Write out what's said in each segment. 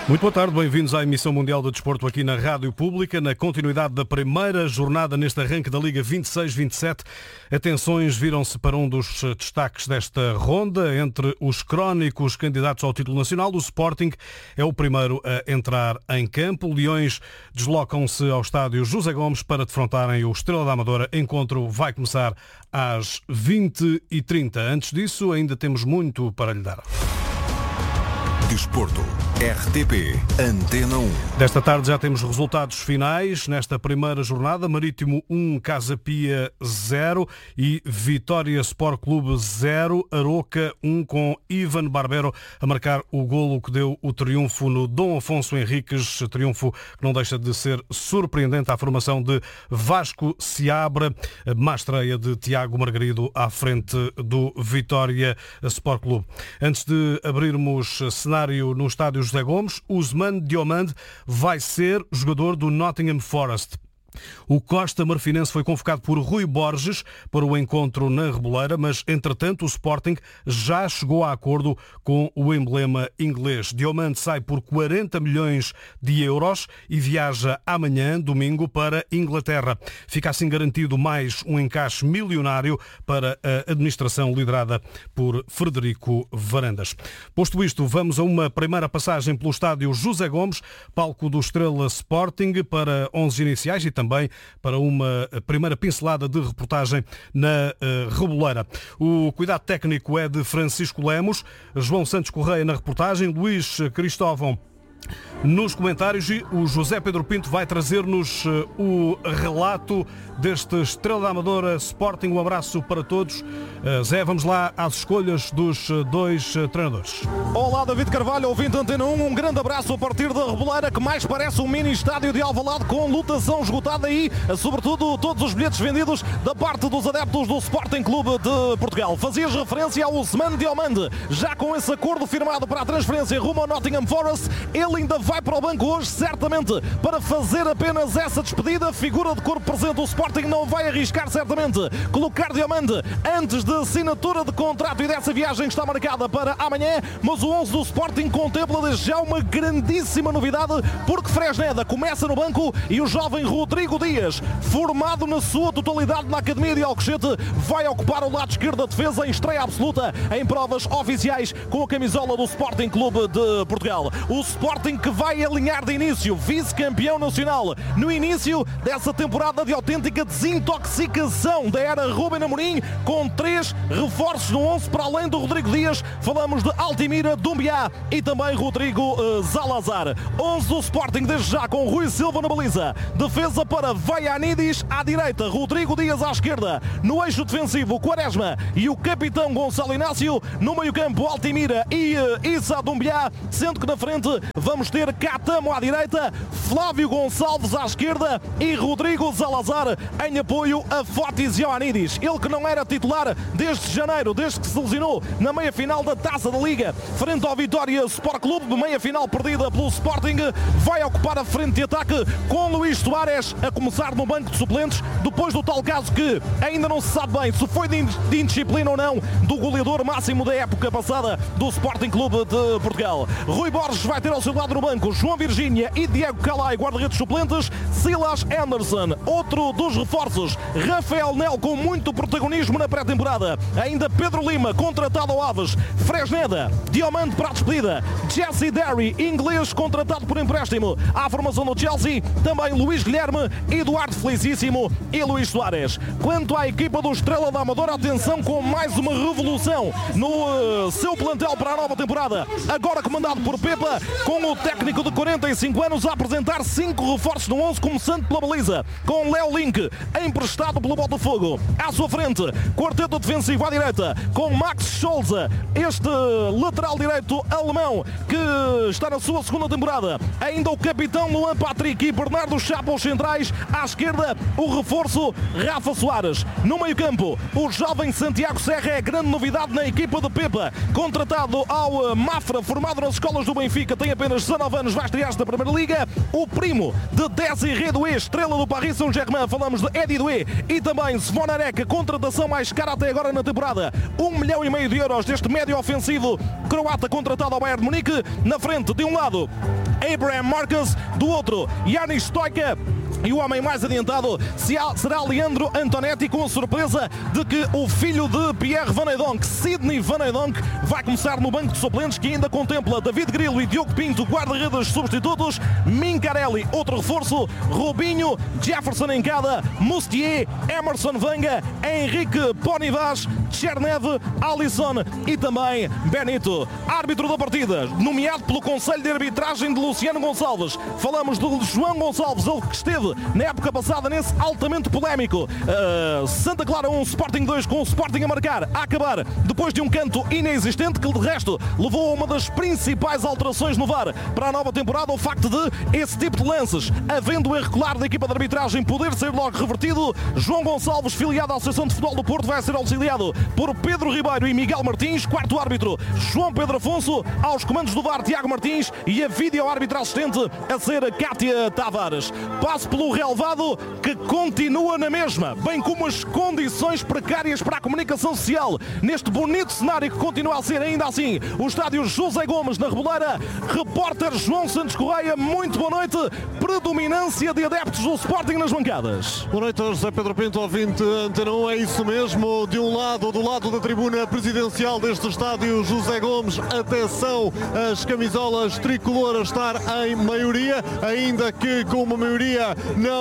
Muito boa tarde, bem-vindos à emissão mundial do desporto aqui na Rádio Pública. Na continuidade da primeira jornada neste arranque da Liga 26-27, atenções viram-se para um dos destaques desta ronda. Entre os crónicos candidatos ao título nacional, o Sporting é o primeiro a entrar em campo. Leões deslocam-se ao estádio José Gomes para defrontarem o Estrela da Amadora. Encontro vai começar às 20h30. Antes disso, ainda temos muito para lhe dar. Desporto, RTP, Antena 1. Desta tarde já temos resultados finais. Nesta primeira jornada, Marítimo 1, Casa Pia 0 e Vitória Sport Clube 0. Aroca 1, com Ivan Barbero a marcar o golo que deu o triunfo no Dom Afonso Henriques. Triunfo que não deixa de ser surpreendente à formação de Vasco Seabra. Má estreia de Tiago Margarido à frente do Vitória Sport Clube. Antes de abrirmos cenário no estádio José Gomes, Ousmane Diomande vai ser jogador do Nottingham Forest. O Costa Marfinense foi convocado por Rui Borges para o encontro na Reboleira, mas, entretanto, o Sporting já chegou a acordo com o emblema inglês. Diomande sai por 40 milhões de euros e viaja amanhã, domingo, para Inglaterra. Fica assim garantido mais um encaixe milionário para a administração liderada por Frederico Varandas. Posto isto, vamos a uma primeira passagem pelo estádio José Gomes, palco do Estrela Sporting, para 11 iniciais e também para uma primeira pincelada de reportagem na Reboleira. O cuidado técnico é de Francisco Lemos, João Santos Correia na reportagem, Luís Cristóvão nos comentários, e o José Pedro Pinto vai trazer-nos o relato deste Estrela da Amadora Sporting. Um abraço para todos. Zé, vamos lá às escolhas dos dois treinadores. Olá, David Carvalho, ouvinte Antena 1. Um grande abraço a partir da Reboleira, que mais parece um mini estádio de Alvalade, com lotação esgotada e, sobretudo, todos os bilhetes vendidos da parte dos adeptos do Sporting Clube de Portugal. Fazias referência ao Ousmane Diomande. Já com esse acordo firmado para a transferência rumo ao Nottingham Forest, ele ainda vai para o banco hoje, certamente para fazer apenas essa despedida. Figura de corpo presente, o Sporting não vai arriscar certamente colocar Diomande antes da assinatura de contrato e dessa viagem que está marcada para amanhã, mas o 11 do Sporting contempla desde já uma grandíssima novidade, porque Fresneda começa no banco e o jovem Rodrigo Dias, formado na sua totalidade na Academia de Alcochete, vai ocupar o lado esquerdo da defesa em estreia absoluta em provas oficiais com a camisola do Sporting Clube de Portugal. O Sporting que vai alinhar de início, vice-campeão nacional, no início dessa temporada de autêntica desintoxicação da era Ruben Amorim, com 3 reforços no 11 para além do Rodrigo Dias. Falamos de Altimira, Dumbiá e também Rodrigo Zalazar. 11 do Sporting desde já, com Rui Silva na baliza, defesa para Vaianidis à direita, Rodrigo Dias à esquerda, no eixo defensivo Quaresma e o capitão Gonçalo Inácio, no meio-campo Altimira e Issa Dumbiá, sendo que na frente vamos ter Catamo à direita, Flávio Gonçalves à esquerda e Rodrigo Zalazar em apoio a Fotis Ioannidis. Ele que não era titular desde janeiro, desde que se lesionou na meia-final da Taça da Liga frente ao Vitória Sport Clube, meia-final perdida pelo Sporting, vai ocupar a frente de ataque com Luís Soares a começar no banco de suplentes, depois do tal caso que ainda não se sabe bem se foi de indisciplina ou não do goleador máximo da época passada do Sporting Clube de Portugal. Rui Borges vai ter ao seu lado no banco João Virgínia e Diego Calai, guarda-redes suplentes, Silas Anderson, outro dos reforços, Rafael Nel com muito protagonismo na pré-temporada, ainda Pedro Lima, contratado ao Aves, Fresneda, Diomande para a despedida, Jesse Derry, inglês, contratado por empréstimo à formação do Chelsea, também Luís Guilherme, Eduardo Felicíssimo e Luís Soares. Quanto à equipa do Estrela da Amadora, atenção com mais uma revolução no seu plantel para a nova temporada, agora comandado por Pepa, com o técnico de 45 anos a apresentar 5 reforços no 11, começando pela baliza, com Léo Link, emprestado pelo Botafogo. À sua frente, quarteto defensivo à direita, com Max Scholze, este lateral direito alemão que está na sua segunda temporada. Ainda o capitão Luan Patrick e Bernardo Chapa, os centrais. À esquerda, o reforço Rafa Soares. No meio-campo, o jovem Santiago Serra é a grande novidade na equipa de Pepa, contratado ao Mafra, formado nas escolas do Benfica, tem apenas 19 anos, vai estrear-se da Primeira Liga. O primo de Désiré Doué, estrela do Paris Saint-Germain, falamos de Eddie Doué, e também Svonarek, a contratação mais cara até agora na temporada, 1,5 milhão de euros deste médio ofensivo croata contratado ao Bayern de Munique. Na frente, de um lado, Abraham Marcus, do outro Yanis Stoica. E o homem mais adiantado será Leandro Antonetti, com a surpresa de que o filho de Pierre Van Hooijdonk, Sidney Van Hooijdonk, vai começar no banco de suplentes, que ainda contempla David Grilo e Diogo Pinto, guarda-redes substitutos, Mincarelli, outro reforço, Robinho, Jefferson Encada, Mustier, Emerson Vanga, Henrique Ponivas, Chernev, Alisson e também Benito. Árbitro da partida, nomeado pelo Conselho de Arbitragem de Luciano Gonçalves. Falamos do João Gonçalves, ele que esteve na época passada nesse altamente polémico Santa Clara 1, Sporting 2, com o Sporting a marcar, a acabar depois de um canto inexistente, que de resto levou a uma das principais alterações no VAR para a nova temporada, o facto de esse tipo de lances, havendo erro claro da equipa de arbitragem, poder ser logo revertido. João Gonçalves, filiado à Associação de Futebol do Porto, vai ser auxiliado por Pedro Ribeiro e Miguel Martins. Quarto árbitro, João Pedro Afonso. Aos comandos do VAR, Tiago Martins, e a vídeo-árbitra assistente a ser Cátia Tavares. Passo pelo relevado, que continua na mesma, bem como as condições precárias para a comunicação social neste bonito cenário que continua a ser ainda assim o estádio José Gomes na Reboleira. Repórter João Santos Correia, muito boa noite. Predominância de adeptos do Sporting nas bancadas. Boa noite, José Pedro Pinto, ouvinte Antena 1. É isso mesmo, de um lado, do lado da tribuna presidencial deste estádio José Gomes, atenção, as camisolas tricolor a estar em maioria, ainda que com uma maioria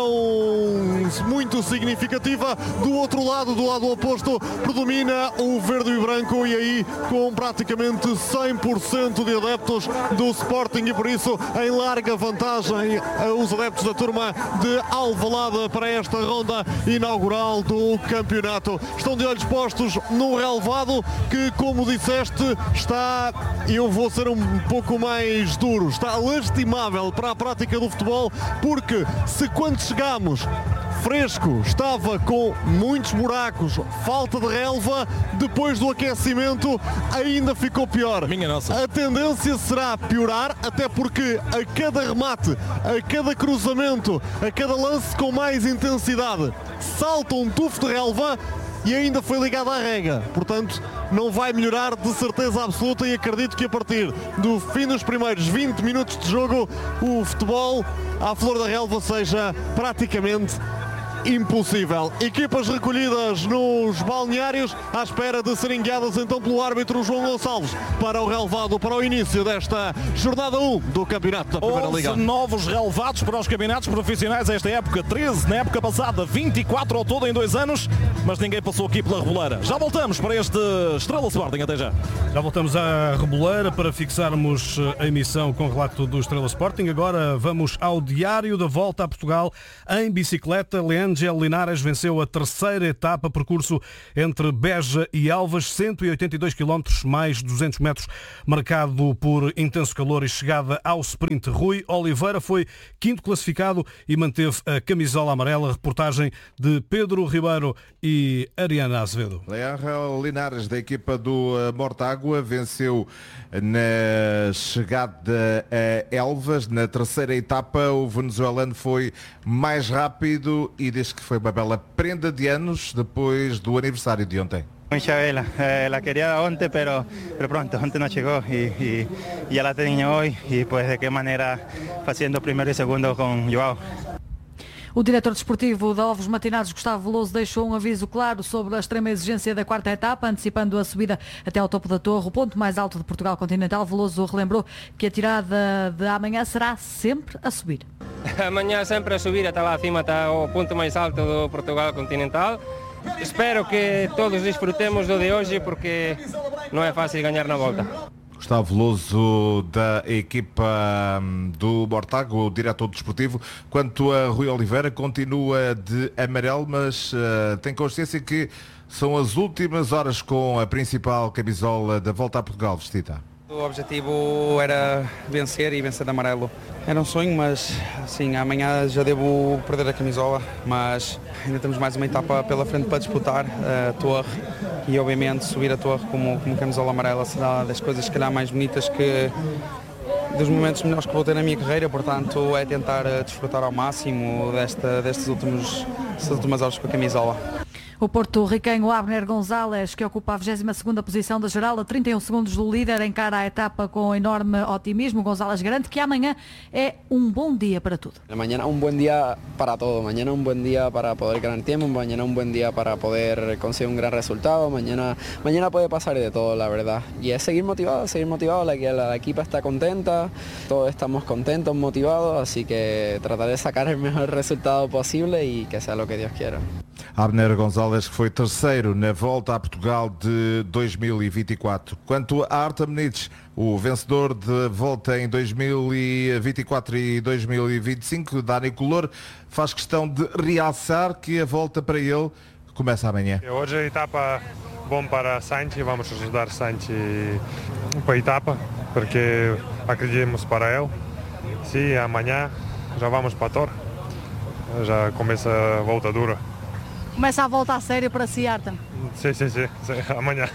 não muito significativa. Do outro lado, do lado oposto, predomina o verde e branco, e aí com praticamente 100% de adeptos do Sporting, e por isso em larga vantagem os adeptos da turma de Alvalade para esta ronda inaugural do campeonato. Estão de olhos postos no relevado, que, como disseste, está, eu vou ser um pouco mais duro, está lastimável para a prática do futebol, porque se quando chegamos fresco estava com muitos buracos, falta de relva, depois do aquecimento ainda ficou pior. Minha nossa. A tendência será piorar, até porque a cada remate, a cada cruzamento, a cada lance com mais intensidade, salta um tufo de relva e ainda foi ligado à rega. Portanto, não vai melhorar de certeza absoluta, e acredito que a partir do fim dos primeiros 20 minutos de jogo, o futebol à flor da relva seja praticamente impossível. Equipas recolhidas nos balneários à espera de serem guiadas então pelo árbitro João Gonçalves para o relevado, para o início desta jornada 1 do campeonato da Primeira Liga. 11 novos relevados para os campeonatos profissionais esta época, 13 na época passada, 24 ao todo em 2 anos, mas ninguém passou aqui pela Reboleira. Já voltamos para este Estrela Sporting, até já. Já voltamos à Reboleira para fixarmos a emissão com relato do Estrela Sporting. Agora vamos ao diário da volta a Portugal em bicicleta. Angel Linares venceu a terceira etapa, percurso entre Beja e Alvas, 182 km mais 200 metros, marcado por intenso calor e chegada ao sprint. Rui Oliveira foi quinto classificado e manteve a camisola amarela. Reportagem de Pedro Ribeiro e Ariana Azevedo. Angel Linares, da equipa do Mortágua, venceu na chegada a Elvas. Na terceira etapa, o venezuelano foi mais rápido e diz que foi uma bela prenda de anos depois do aniversário de ontem. Mucha vela, la quería ontem, pero pronto, ontem no llegó y ya la tenía hoy, y pues de qué manera haciendo primero y segundo con Joao. O diretor desportivo da Ovos Matinados, Gustavo Veloso, deixou um aviso claro sobre a extrema exigência da quarta etapa, antecipando a subida até ao topo da torre, o ponto mais alto de Portugal continental. Veloso relembrou que a tirada de amanhã será sempre a subir. Amanhã sempre a subir até lá acima, está o ponto mais alto do Portugal continental. Espero que todos desfrutemos do de hoje, porque não é fácil ganhar na volta. Gustavo Veloso, da equipa do Mortágua, o diretor desportivo. Quanto a Rui Oliveira, continua de amarelo, mas tem consciência que são as últimas horas com a principal camisola da Volta a Portugal vestida. O objetivo era vencer e vencer de amarelo. Era um sonho, mas assim, amanhã já devo perder a camisola, mas ainda temos mais uma etapa pela frente para disputar a torre, e obviamente subir a torre como camisola amarela será das coisas, se calhar, mais bonitas, que dos momentos melhores que vou ter na minha carreira. Portanto, é tentar desfrutar ao máximo destas últimas horas com a camisola. O porto-riquenho Abner Gonzalez, que ocupa a 22ª posição da geral, a 31 segundos do líder, encara a etapa com enorme otimismo. Gonzalez garante que amanhã é um bom dia para tudo. Mañana un buen día para todo, mañana un buen día para poder ganar tiempo, mañana un buen día para poder conseguir un gran resultado, mañana puede pasar de todo, la verdad. Y es seguir motivado, la equipa está contenta, todos estamos contentos, motivados, así que tratar de sacar el mejor resultado posible y que sea lo que Dios quiera. Abner Gonzalez, que foi terceiro na volta a Portugal de 2024. Quanto a Artem Nitsch, o vencedor de volta em 2024 e 2025, Dani Color, faz questão de realçar que a volta para ele começa amanhã. Hoje a etapa bom para Sanchi, vamos ajudar Sanchi para a etapa, porque acreditamos para ele. Sim, amanhã já vamos para a Torre, já começa a volta dura. Começa a volta a sério para si, Artem? Sim, amanhã.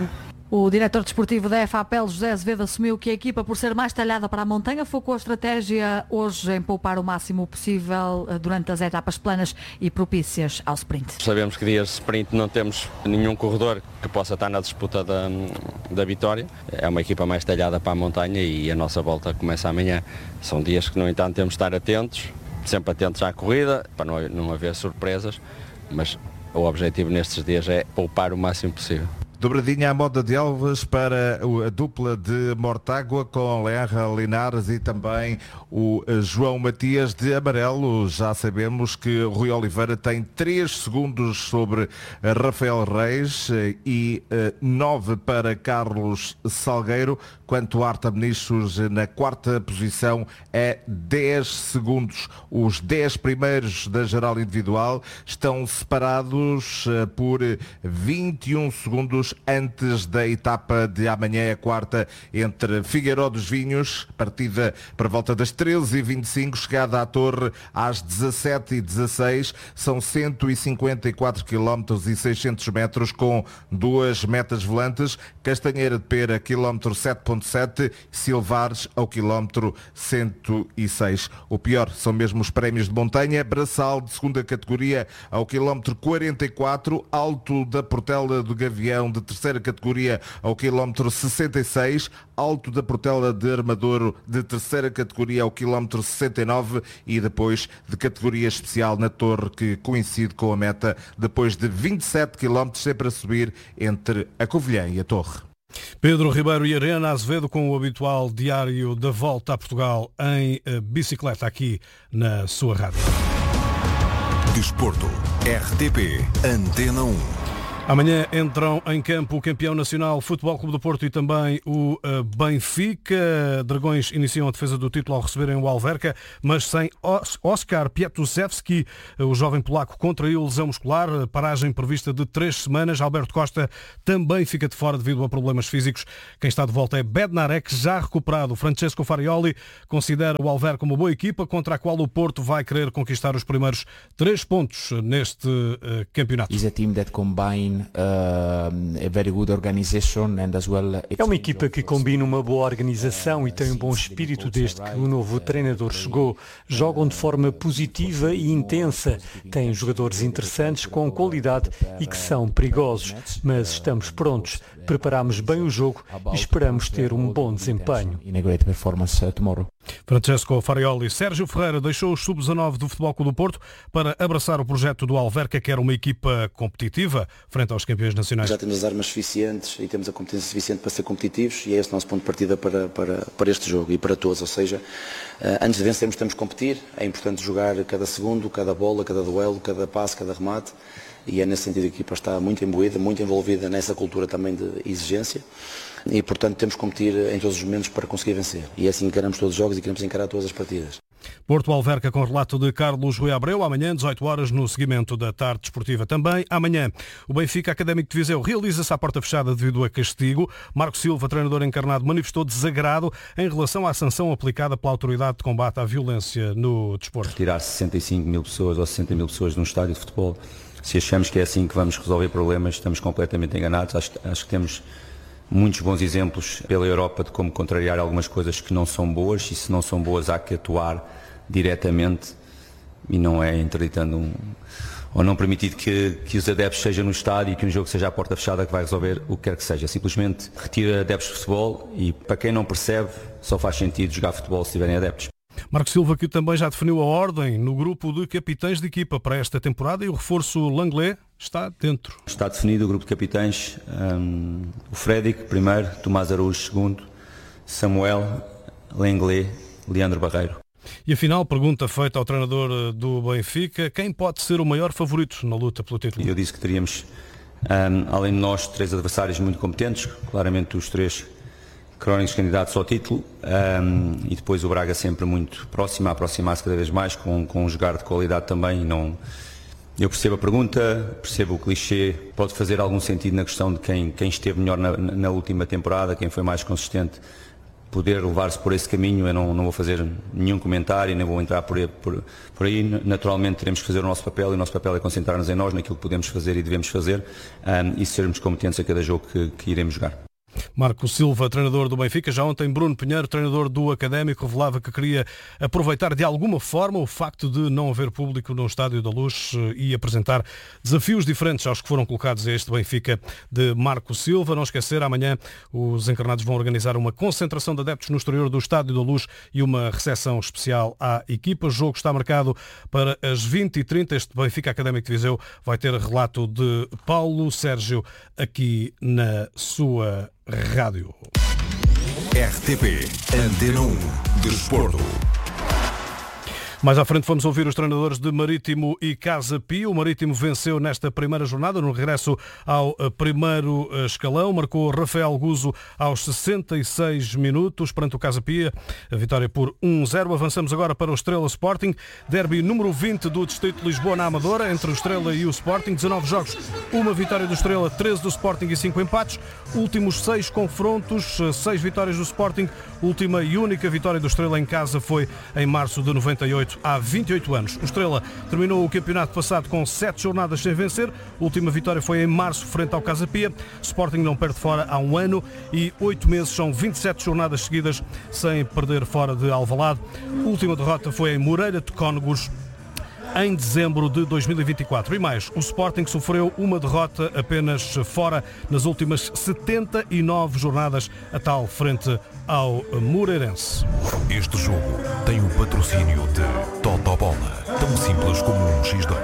O diretor desportivo da FAPEL, José Azevedo, assumiu que a equipa, por ser mais talhada para a montanha, focou a estratégia hoje em poupar o máximo possível durante as etapas planas e propícias ao sprint. Sabemos que dias de sprint não temos nenhum corredor que possa estar na disputa da vitória. É uma equipa mais talhada para a montanha e a nossa volta começa amanhã. São dias que, no entanto, temos de estar atentos, sempre atentos à corrida, para não haver surpresas, mas o objetivo nestes dias é poupar o máximo possível. Dobradinha à moda de Elvas para a dupla de Mortágua com Leandra Linares e também o João Matias de amarelo. Já sabemos que Rui Oliveira tem 3 segundos sobre Rafael Reis e 9 para Carlos Salgueiro. Quanto a Artem Nitsch, na 4ª posição é 10 segundos. Os 10 primeiros da geral individual estão separados por 21 segundos antes da etapa de amanhã, a 4ª, entre Figueiró dos Vinhos, partida para volta das 13h25, chegada à Torre às 17h16. São 154 km e 600 metros com 2 metas volantes. Castanheira de Pera, km 7.7, Silvares ao km 106. O pior são mesmo os prémios de montanha. Braçal de 2ª categoria ao km 44, Alto da Portela do Gavião de 3ª categoria ao km 66, Alto da Portela de Armadouro de 3ª categoria ao km 69 e depois de categoria especial na Torre, que coincide com a meta depois de 27 km sempre a subir entre a Covilhã e a Torre. Pedro Ribeiro e Arena Azevedo com o habitual diário da volta a Portugal em bicicleta aqui na sua rádio. Desporto, RTP, Antena 1. Amanhã entram em campo o campeão nacional Futebol Clube do Porto e também o Benfica. Dragões iniciam a defesa do título ao receberem o Alverca, mas sem Oskar Piatusewski. O jovem polaco contraiu lesão muscular, paragem prevista de 3 semanas. Alberto Costa também fica de fora devido a problemas físicos. Quem está de volta é Bednarek, já recuperado. Francesco Farioli considera o Alverca uma boa equipa contra a qual o Porto vai querer conquistar os primeiros 3 pontos neste campeonato. É uma equipa que combina uma boa organização e tem um bom espírito desde que o novo treinador chegou. Jogam de forma positiva e intensa. Têm jogadores interessantes com qualidade e que são perigosos. Mas estamos prontos. Preparamos bem o jogo e esperamos ter um bom desempenho. Francesco Farioli. Sérgio Ferreira deixou os sub-19 do Futebol Clube do Porto para abraçar o projeto do Alverca, que era uma equipa competitiva frente aos campeões nacionais. Já temos as armas suficientes e temos a competência suficiente para ser competitivos e é esse o nosso ponto de partida para este jogo e para todos. Ou seja, antes de vencermos temos que competir, é importante jogar cada segundo, cada bola, cada duelo, cada passe, cada remate. E é nesse sentido que a equipa está muito imbuída, muito envolvida nessa cultura também de exigência e, portanto, temos que competir em todos os momentos para conseguir vencer. E é assim que encaramos todos os jogos e queremos encarar todas as partidas. Porto Alverca com relato de Carlos Rui Abreu, amanhã 18 horas no seguimento da tarde desportiva. Também amanhã o Benfica Académico de Viseu realiza-se à porta fechada devido a castigo. Marco Silva, treinador encarnado, manifestou desagrado em relação à sanção aplicada pela Autoridade de Combate à Violência no Desporto. Retirar 65 mil pessoas ou 60 mil pessoas de um estádio de futebol, se achamos que é assim que vamos resolver problemas, estamos completamente enganados. Acho que temos muitos bons exemplos pela Europa de como contrariar algumas coisas que não são boas, e se não são boas há que atuar diretamente e não é interditando não permitir que os adeptos sejam no estádio e que um jogo seja à porta fechada que vai resolver o que quer que seja. Simplesmente retira adeptos de futebol e, para quem não percebe, só faz sentido jogar futebol se tiverem adeptos. Marco Silva, que também já definiu a ordem no grupo de capitães de equipa para esta temporada, e o reforço Langlais está dentro. Está definido o grupo de capitães, o Frédéric primeiro, Tomás Araújo segundo, Samuel, Langlais, Leandro Barreiro. E afinal, pergunta feita ao treinador do Benfica, quem pode ser o maior favorito na luta pelo título? Eu disse que teríamos, além de nós, 3 adversários muito competentes, claramente os 3 crónicos candidatos ao título, e depois o Braga sempre muito próximo, a aproximar-se cada vez mais, com um jogar de qualidade também. Eu percebo a pergunta, percebo o clichê, pode fazer algum sentido na questão de quem esteve melhor na última temporada, quem foi mais consistente, poder levar-se por esse caminho. Eu não vou fazer nenhum comentário, nem vou entrar por aí. Naturalmente teremos que fazer o nosso papel, e o nosso papel é concentrar-nos em nós, naquilo que podemos fazer e devemos fazer, e sermos competentes a cada jogo que iremos jogar. Marco Silva, treinador do Benfica. Já ontem Bruno Pinheiro, treinador do Académico, revelava que queria aproveitar de alguma forma o facto de não haver público no Estádio da Luz e apresentar desafios diferentes aos que foram colocados a este Benfica de Marco Silva. Não esquecer, amanhã os encarnados vão organizar uma concentração de adeptos no exterior do Estádio da Luz e uma recepção especial à equipa. O jogo está marcado para as 20h30. Este Benfica Académico de Viseu vai ter relato de Paulo Sérgio aqui na sua rádio. RTP Antena 1 Desporto. Mais à frente vamos ouvir os treinadores de Marítimo e Casa Pia. O Marítimo venceu nesta primeira jornada, no regresso ao primeiro escalão. Marcou Rafael Guzo aos 66 minutos perante o Casa Pia. A vitória por 1-0. Avançamos agora para o Estrela Sporting. Derby número 20 do Distrito de Lisboa na Amadora, entre o Estrela e o Sporting. 19 jogos, uma vitória do Estrela, 13 do Sporting e 5 empates. Últimos 6 confrontos, 6 vitórias do Sporting. Última e única vitória do Estrela em casa foi em março de 98. Há 28 anos. O Estrela terminou o campeonato passado com 7 jornadas sem vencer. A última vitória foi em março, frente ao Casa Pia. Sporting não perde fora há 1 ano e 8 meses. São 27 jornadas seguidas sem perder fora de Alvalade. A última derrota foi em Moreira de Cónegos, em dezembro de 2024. E mais, o Sporting sofreu uma derrota apenas fora nas últimas 79 jornadas, a tal frente ao Moreirense. Este jogo tem o patrocínio de Totobola, tão simples como um X2.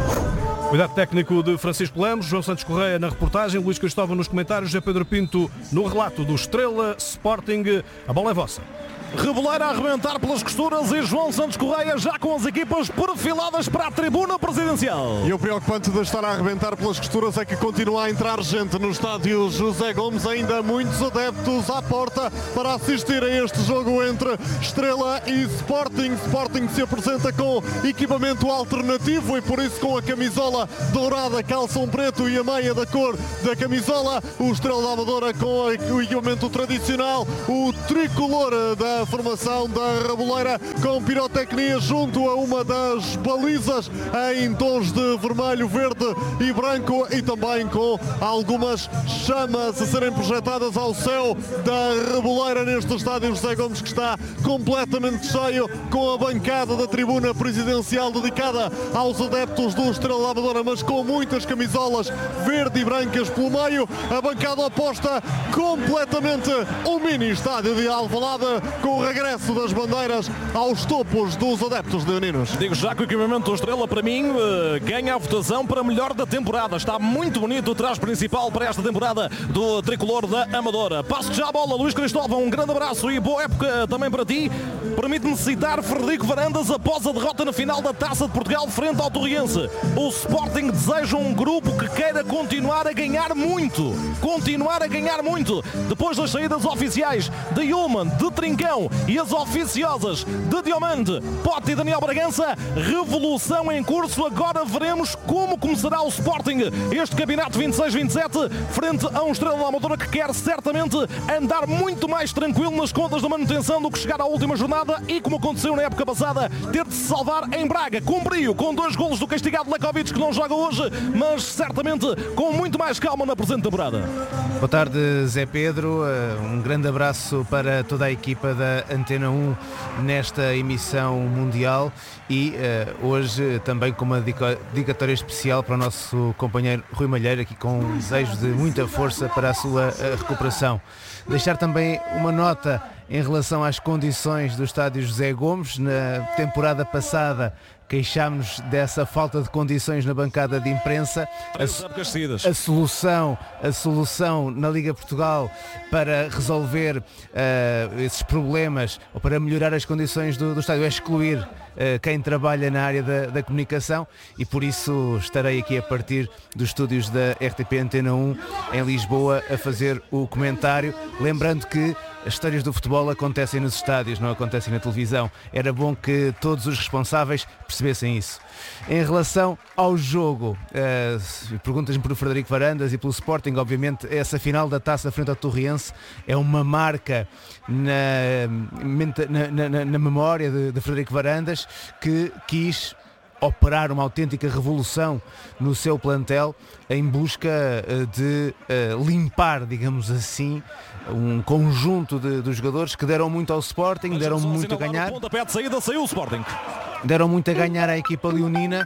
Cuidado técnico de Francisco Lemos, João Santos Correia na reportagem, Luís Cristóvão nos comentários, José Pedro Pinto no relato do Estrela Sporting. A bola é vossa. Reboleira a arrebentar pelas costuras e João Santos Correia já com as equipas perfiladas para a tribuna presidencial. E o preocupante de estar a arrebentar pelas costuras é que continua a entrar gente no estádio José Gomes, ainda muitos adeptos à porta para assistir a este jogo entre Estrela e Sporting. Sporting se apresenta com equipamento alternativo e por isso com a camisola dourada, calção preto e a meia da cor da camisola. O Estrela da Amadora com o equipamento tradicional, o tricolor da formação da Reboleira com pirotecnia junto a uma das balizas em tons de vermelho, verde e branco e também com algumas chamas a serem projetadas ao céu da Reboleira neste estádio José Gomes, que está completamente cheio, com a bancada da tribuna presidencial dedicada aos adeptos do Estrela da Amadora, mas com muitas camisolas verde e brancas pelo meio. A bancada oposta completamente o mini estádio de Alvalade, com o regresso das bandeiras aos topos dos adeptos leoninos. Digo já que o equipamento do Estrela, para mim, ganha a votação para melhor da temporada. Está muito bonito o traje principal para esta temporada do tricolor da Amadora. Passo já a bola, Luís Cristóvão, um grande abraço e boa época também para ti. Permite-me citar Frederico Varandas após a derrota na final da Taça de Portugal frente ao Torriense. O Sporting deseja um grupo que queira continuar a ganhar muito. Continuar a ganhar muito. Depois das saídas oficiais de Human, de Trincão e as oficiosas de Diomande, Pote e Daniel Bragança, revolução em curso. Agora veremos como começará o Sporting este campeonato 26-27 frente a um Estrela da Amadora que quer certamente andar muito mais tranquilo nas contas da manutenção do que chegar à última jornada e, como aconteceu na época passada, ter de se salvar em Braga. Cumpriu com 2 golos do castigado Lekovic, que não joga hoje, mas certamente com muito mais calma na presente temporada. Boa tarde, Zé Pedro. Um grande abraço para toda a equipa da da Antena 1 nesta emissão mundial e hoje também com uma dedicatória especial para o nosso companheiro Rui Malheiro, aqui com um desejo de muita força para a sua recuperação. Deixar também uma nota em relação às condições do estádio José Gomes. Na temporada passada queixámos dessa falta de condições na bancada de imprensa. A solução na Liga Portugal para resolver esses problemas ou para melhorar as condições do estádio é excluir quem trabalha na área da comunicação, e por isso estarei aqui a partir dos estúdios da RTP Antena 1 em Lisboa a fazer o comentário, lembrando que as histórias do futebol acontecem nos estádios, não acontecem na televisão. Era bom que todos os responsáveis percebessem isso. Em relação ao jogo, perguntas-me por Frederico Varandas e pelo Sporting. Obviamente essa final da Taça frente ao Torriense é uma marca na memória de Frederico Varandas, que quis operar uma autêntica revolução no seu plantel em busca de limpar, digamos assim, um conjunto de jogadores que deram muito ao Sporting, deram muito a ganhar. Pontapé de saída, saiu o Sporting. Deram muito a ganhar à equipa leonina,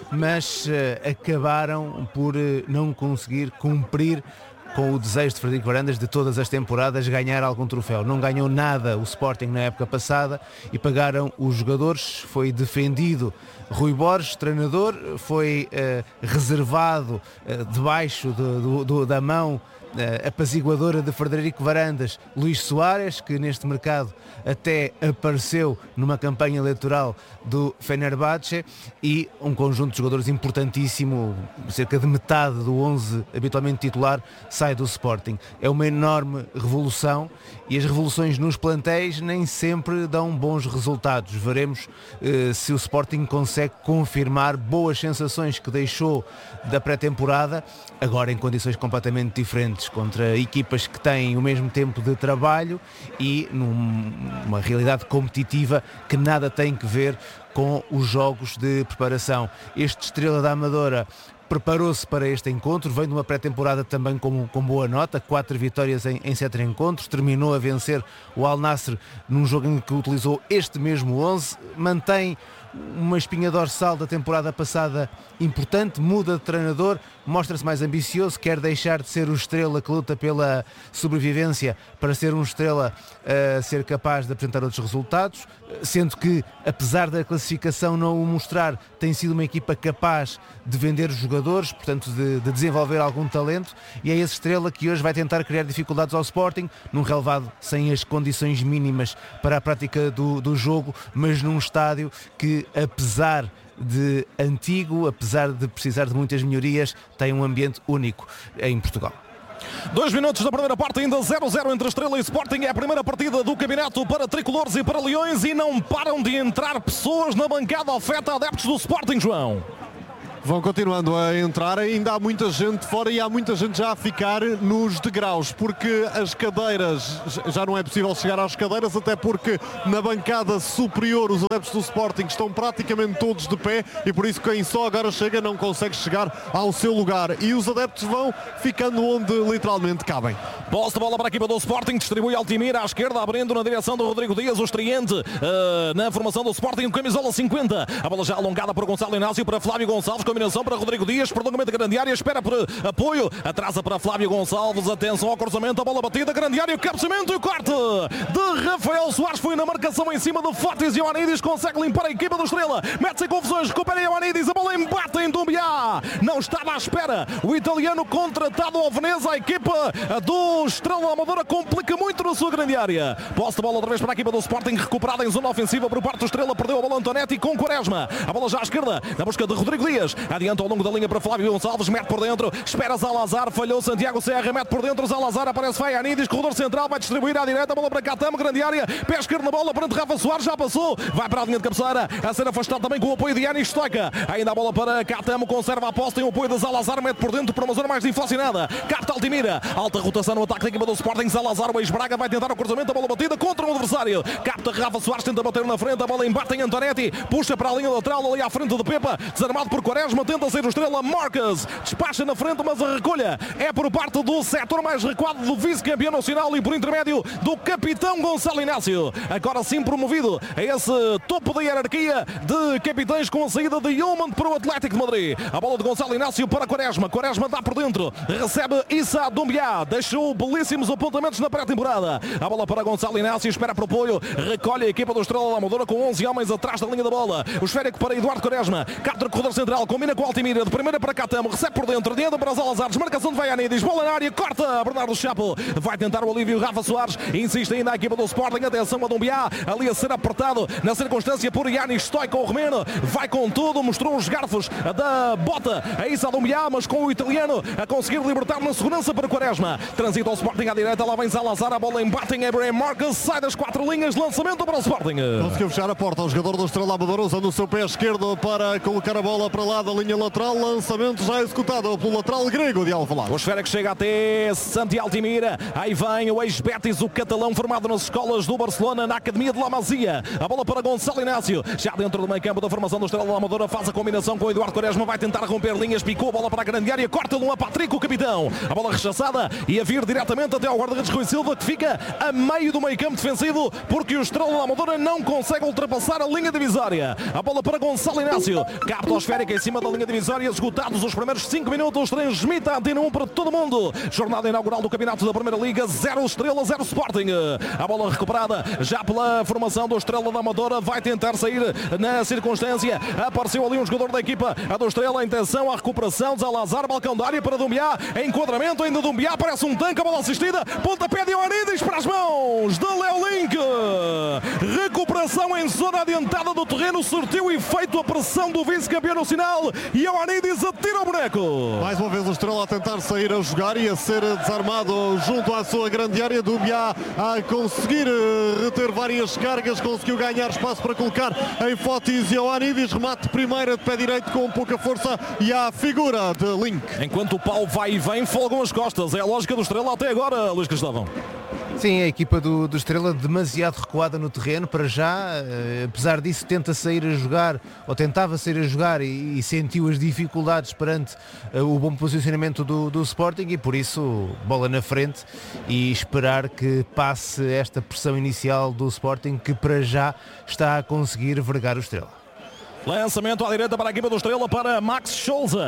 mas acabaram por não conseguir cumprir com o desejo de Frederico Varandas de todas as temporadas ganhar algum troféu. Não ganhou nada o Sporting na época passada e pagaram os jogadores. Foi defendido Rui Borges, treinador, foi reservado debaixo da mão apaziguadora de Frederico Varandas, Luís Soares, que neste mercado até apareceu numa campanha eleitoral do Fenerbahçe, e um conjunto de jogadores importantíssimo, cerca de metade do 11 habitualmente titular sai do Sporting. É uma enorme revolução e as revoluções nos plantéis nem sempre dão bons resultados. Veremos se o Sporting consegue confirmar boas sensações que deixou da pré-temporada, agora em condições completamente diferentes, contra equipas que têm o mesmo tempo de trabalho e numa realidade competitiva que nada tem que ver com os jogos de preparação. Este Estrela da Amadora preparou-se para este encontro, vem de uma pré-temporada também com boa nota, 4 vitórias em 7 encontros, terminou a vencer o Al Nassr num jogo em que utilizou este mesmo 11, mantém uma espinha dorsal da temporada passada importante, muda de treinador, mostra-se mais ambicioso, quer deixar de ser o Estrela que luta pela sobrevivência para ser um Estrela a ser capaz de apresentar outros resultados, sendo que, apesar da classificação não o mostrar, tem sido uma equipa capaz de vender jogadores, portanto de desenvolver algum talento, e é esse Estrela que hoje vai tentar criar dificuldades ao Sporting, num relevado sem as condições mínimas para a prática do jogo, mas num estádio que, apesar de antigo, apesar de precisar de muitas melhorias, tem um ambiente único em Portugal. 2 minutos da primeira parte, ainda 0-0 entre Estrela e Sporting. É a primeira partida do campeonato para tricolores e para leões e não param de entrar pessoas na bancada afeta adeptos do Sporting, João. Vão continuando a entrar, ainda há muita gente fora e há muita gente já a ficar nos degraus, porque as cadeiras, já não é possível chegar às cadeiras, até porque na bancada superior os adeptos do Sporting estão praticamente todos de pé e por isso quem só agora chega não consegue chegar ao seu lugar e os adeptos vão ficando onde literalmente cabem. Posse de bola para a equipa do Sporting, distribui Altimira à esquerda, abrindo na direção do Rodrigo Dias, o estreante na formação do Sporting, camisola 50, a bola já alongada por Gonçalo Inácio para Flávio Gonçalves, combinação para Rodrigo Dias, prolongamento da grande área, espera por apoio, atrasa para Flávio Gonçalves, atenção ao cruzamento, a bola batida, grande área, o cabeceamento e o corte de Rafael Soares, foi na marcação em cima de Fotis, e Ioannidis consegue limpar a equipa do Estrela, mete-se em confusões, recupera Ioannidis, a bola embate em Dumbiá, não estava à espera, o italiano contratado ao Veneza, a equipa do Estrela Amadora complica muito na sua grande área, posse de bola outra vez para a equipa do Sporting, recuperada em zona ofensiva por parte do Estrela, perdeu a bola Antonetti com Quaresma, a bola já à esquerda, na busca de Rodrigo Dias, adianta ao longo da linha para Flávio Gonçalves, mete por dentro, espera Zalazar, falhou Santiago Serra, mete por dentro, Zalazar, aparece Ioannidis, corredor central, vai distribuir à direita, bola para Catamo, grande área, pé esquerdo na bola, perante Rafa Soares, já passou, vai para a linha de cabeceira, a ser afastado também com o apoio de Yanis Stoica, ainda a bola para Catamo, conserva a posse, tem o apoio de Zalazar, mete por dentro para uma zona mais inflacionada, capta Altimira, alta rotação no ataque da equipa do Sporting, Zalazar, o ex-Braga, vai tentar o cruzamento, a bola batida contra o adversário, capta Rafa Soares, tenta bater na frente, a bola embate em Antonetti, puxa para a linha lateral ali à frente de Pepa, desarmado por Quaresma, Quaresma, tenta sair o Estrela, Marques despacha na frente, mas a recolha é por parte do setor mais recuado do vice-campeão nacional e por intermédio do capitão Gonçalo Inácio. Agora sim promovido a esse topo da hierarquia de capitães com a saída de Yeoman para o Atlético de Madrid. A bola de Gonçalo Inácio para Quaresma. Quaresma dá por dentro, recebe Issa Doumbia, deixou belíssimos apontamentos na pré-temporada. A bola para Gonçalo Inácio, espera para o apoio, recolhe a equipa do Estrela da Amadora com 11 homens atrás da linha da bola. O esférico para Eduardo Quaresma, capta o corredor central, combina com Altimira, de primeira para Catamo, recebe por dentro, diante para os Alazares, marcação de Vaianidis, bola na área, corta Bernardo Chapo, vai tentar o alívio Rafa Soares, insiste ainda a equipa do Sporting, atenção a Doumbia, ali a ser apertado na circunstância por Yanis Stoico, o romeno, vai com tudo, mostrou os garfos da bota a Issa Doumbia, mas com o italiano a conseguir libertar na segurança para Quaresma, transita o Sporting à direita, lá vem Salazar, a bola embate em Abraham Marques, sai das 4 linhas, lançamento para o Sporting. Conseguiu fechar a porta o jogador do Estrela Amadora, usando o seu pé esquerdo para colocar a bola para lá da linha lateral, lançamento já executado pelo lateral grego de Alvalade. O esférico chega até Santi Altimira, aí vem o ex-Betis, o catalão formado nas escolas do Barcelona, na Academia de La Masia, a bola para Gonçalo Inácio, já dentro do meio campo da formação do Estrela da Amadora, faz a combinação com o Eduardo Quaresma, vai tentar romper linhas, picou a bola para a grande área, corta-lhe a Patrick, o capitão, a bola rechaçada e a vir diretamente até ao guarda-redes Rui Silva, que fica a meio do meio campo defensivo, porque o Estrela da Amadora não consegue ultrapassar a linha divisória. A bola para Gonçalo Inácio, capta o esférico em cima da linha divisória, esgotados os primeiros 5 minutos, transmite a Antena 1 para todo mundo. Jornada inaugural do Campeonato da Primeira Liga, 0 Estrela, 0 Sporting. A bola recuperada já pela formação do Estrela da Amadora, vai tentar sair na circunstância, apareceu ali um jogador da equipa do Estrela, intenção, a recuperação, Salazar, balcão da área para Doumbia, enquadramento ainda Doumbia, parece um tanque, a bola assistida, pontapé de Ioannidis para as mãos de Léo Link, recuperação em zona adiantada do terreno, surtiu efeito a pressão do vice-campeão nacional e Ioannidis atira o boneco. Mais uma vez o Estrela a tentar sair a jogar e a ser desarmado junto à sua grande área, Doumbia a conseguir reter várias cargas, conseguiu ganhar espaço para colocar em Fotis e Ioannidis, remate de primeira de pé direito com pouca força e a figura de Link. Enquanto o pau vai e vem, folgam as costas, é a lógica do Estrela até agora, Luís Cristóvão. Sim, a equipa do Estrela demasiado recuada no terreno, para já, apesar disso tenta sair a jogar, ou tentava sair a jogar e sentiu as dificuldades perante o bom posicionamento do Sporting e por isso bola na frente e esperar que passe esta pressão inicial do Sporting que para já está a conseguir vergar o Estrela. Lançamento à direita para a equipa do Estrela para Max Scholze,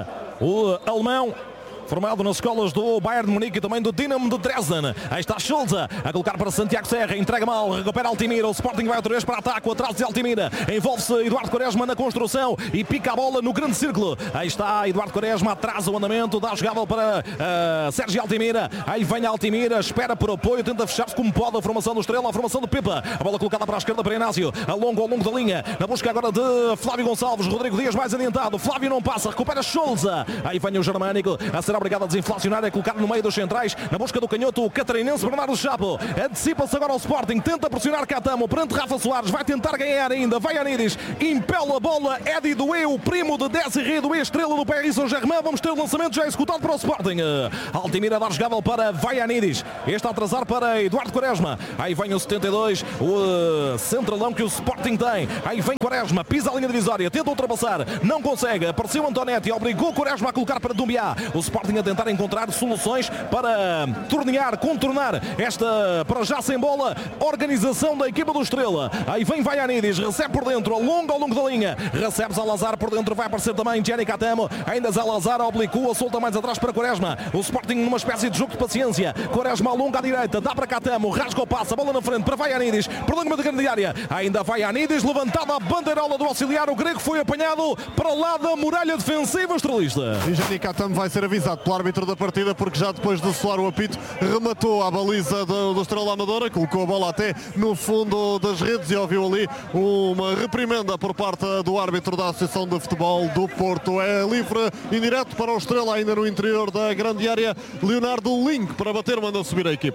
o alemão, formado nas escolas do Bayern de Munique e também do Dinamo de Dresden. Aí está Scholze a colocar para Santiago Serra, entrega mal, recupera Altimira, o Sporting vai outra vez para ataque, o atraso de Altimira, envolve-se Eduardo Quaresma na construção e pica a bola no grande círculo. Aí está Eduardo Quaresma, atrasa o andamento, dá a jogada para Sérgio Altimira, aí vem Altimira, espera por apoio, tenta fechar-se como pode a formação do Estrela, a formação do Pepa, a bola colocada para a esquerda para Inácio, ao longo da linha, na busca agora de Flávio Gonçalves, Rodrigo Dias mais adiantado, Flávio não passa, recupera Scholze, aí vem o Germânico a ser obrigado a desinflacionar, é colocado no meio dos centrais, na busca do canhoto, o catarinense Bernardo Chapo, antecipa-se agora ao Sporting, tenta pressionar Catamo, perante Rafa Soares, vai tentar ganhar ainda, vai Ioannidis, impela a bola, Eddie Doué, o primo de Désiré Doué, estrela do Paris Saint-Germain, vamos ter o lançamento já executado para o Sporting, Altimira dá jogável para Ioannidis, este a atrasar para Eduardo Quaresma, aí vem o 72, o centralão que o Sporting tem, aí vem Quaresma, pisa a linha divisória, tenta ultrapassar, não consegue, apareceu Antonetti, obrigou Quaresma a colocar para Doumbia, o Sporting a tentar encontrar soluções para contornar esta, para já sem bola, organização da equipa do Estrela. Aí vem Ioannidis, recebe por dentro, ao longo da linha, recebe Salazar por dentro, vai aparecer também Gianni Catamo, ainda Salazar oblicua, solta mais atrás para Quaresma, o Sporting numa espécie de jogo de paciência, Quaresma alonga à direita, dá para Catamo, rasga o passe, a bola na frente para Ioannidis, prolongamento de grande área, ainda vai Ioannidis, levantada a bandeirola do auxiliar, o grego foi apanhado para lá da muralha defensiva estrelista. E Gianni Catamo vai ser avisado pelo árbitro da partida, porque já depois de soar o apito rematou a baliza do Estrela Amadora, colocou a bola até no fundo das redes e ouviu ali uma reprimenda por parte do árbitro da Associação de Futebol do Porto. É livre e direto para o Estrela, ainda no interior da grande área, Leonardo Link para bater, manda subir a equipa.